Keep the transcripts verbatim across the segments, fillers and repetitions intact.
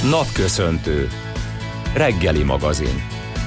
Napköszöntő. Reggeli magazin.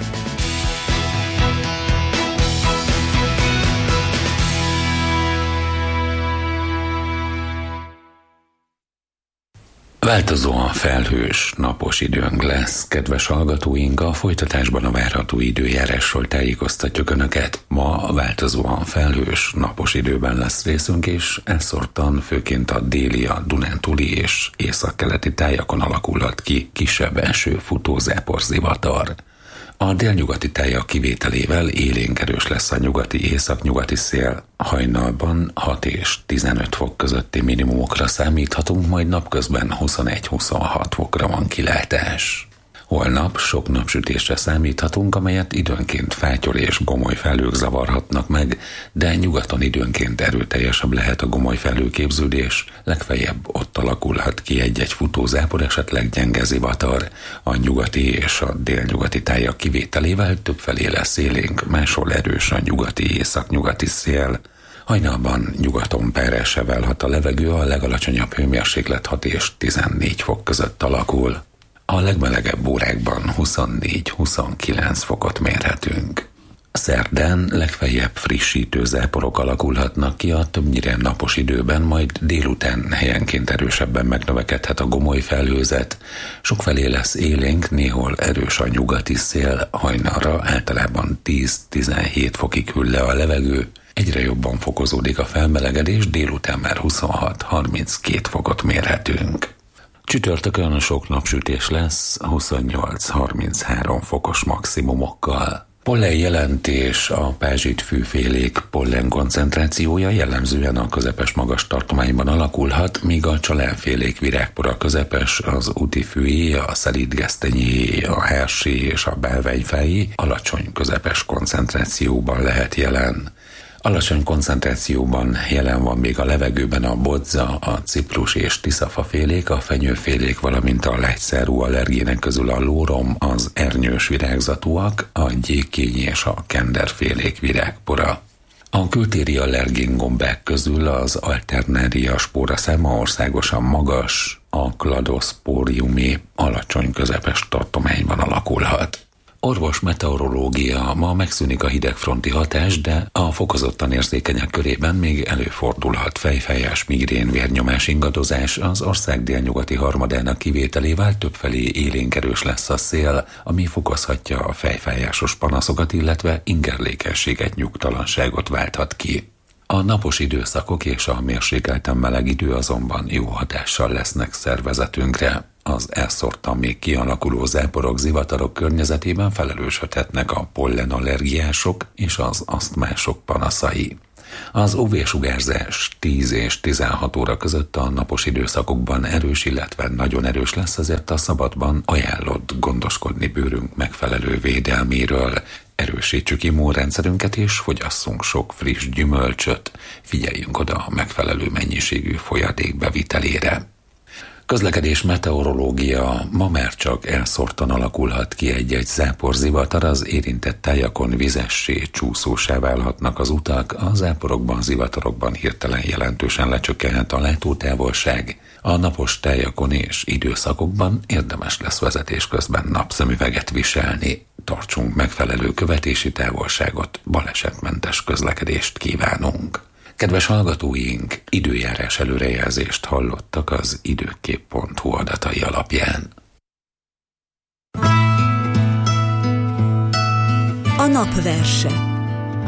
Változóan felhős, napos időnk lesz, kedves hallgatóink, a folytatásban a várható időjárásról tájékoztatjuk Önöket. Ma változóan felhős, napos időben lesz részünk, és elszórtan főként a déli, a Dunántúli és északkeleti tájakon alakulhat ki kisebb eső, futó, zápor, zivatar. A délnyugati tájak kivételével élénk erős lesz a nyugati északnyugati szél. Hajnalban hat és tizenöt fok közötti minimumokra számíthatunk, majd napközben huszonegy-huszonhat fokra van kilátás. Holnap sok napsütésre számíthatunk, amelyet időnként fátyol és gomoly felhők zavarhatnak meg, de nyugaton időnként erőteljesebb lehet a gomoly felhőképződés, legfeljebb ott alakulhat ki egy-egy futózápor, esetleg gyenge zivatar. A nyugati és a délnyugati tájak kivételével többfelé lesz élénk, máshol erős a nyugati északnyugati szél. Hajnalban nyugaton perressé válhat a levegő, a legalacsonyabb hőmérséklet hat és tizennégy fok között alakul. A legmelegebb órákban huszonnégy-huszonkilenc fokot mérhetünk. Szerdán legfeljebb frissítő záporok alakulhatnak ki a többnyire napos időben, majd délután helyenként erősebben megnövekedhet a gomoly felhőzet. Sokfelé lesz élénk, néhol erős a nyugati szél, hajnalra általában tíz-tizenhét fokig hűl le a levegő. Egyre jobban fokozódik a felmelegedés, délután már huszonhat-harminckét fokot mérhetünk. Csütörtökön sok napsütés lesz, huszonnyolc-harminchárom fokos maximumokkal. Pollen jelentés, a pázsit fűfélék pollen koncentrációja jellemzően a közepes magas tartományban alakulhat, míg a csalánfélék virágpora közepes, az útifűi, a szelídgesztenyé, a hársé és a bálványfái alacsony közepes koncentrációban lehet jelen. Alacsony koncentrációban jelen van még a levegőben a bodza, a ciprus és tiszafafélék, a fenyőfélék, valamint a lágyszárú allergének közül a lórom, az ernyős virágzatúak, a gyékény és a kenderfélék virágpora. A kültéri allergén gombák közül az alternária spóra száma országosan magas, a kladoszpóriumé alacsony közepes tartományban alakulhat. Orvos meteorológia, ma megszűnik a hidegfronti hatás, de a fokozottan érzékenyek körében még előfordulhat fejfájás, migrén, vérnyomás ingadozás, az ország délnyugati harmadának kivételével többfelé élénk erős lesz a szél, ami fokozhatja a fejfájásos panaszokat, illetve ingerlékenységet, nyugtalanságot válthat ki. A napos időszakok és a mérsékelten meleg idő azonban jó hatással lesznek szervezetünkre. Az elszórtan még kialakuló záporok, zivatarok környezetében felelősödhetnek a pollenallergiások és az asztmások panaszai. Az ú vé-sugárzás tíz és tizenhat óra között a napos időszakokban erős, illetve nagyon erős lesz, ezért a szabadban ajánlott gondoskodni bőrünk megfelelő védelméről. Erősítsük immunrendszerünket és fogyasszunk sok friss gyümölcsöt, figyeljünk oda a megfelelő mennyiségű folyadék bevitelére. Közlekedés meteorológia, ma már csak elszórtan alakulhat ki egy-egy záporzivatar, az érintett tájakon vizessé, csúszósá válhatnak az utak, a záporokban, zivatarokban hirtelen jelentősen lecsökkenhet a látótávolság. A napos tájakon és időszakokban érdemes lesz vezetés közben napszemüveget viselni. Tartsunk megfelelő követési távolságot, balesetmentes közlekedést kívánunk. Kedves hallgatóink, időjárás előrejelzést hallottak az időkép pont hu adatai alapján. A napverse.